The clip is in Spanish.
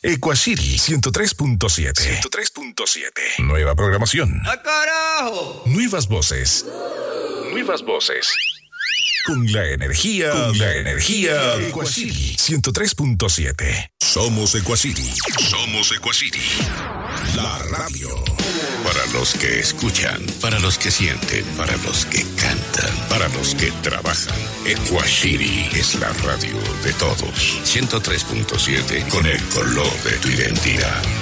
Equashiri 103.7. 103.7. Nueva programación. ¡Ah, carajo! Nuevas voces. Nuevas voces. Con la energía de Equashiri 103.7. Somos Equashiri. Somos Equashiri. La radio. Para los que escuchan, para los que sienten, para los que cantan, para los que trabajan. Equashiri es la radio de todos. 103.7 con el color de tu identidad.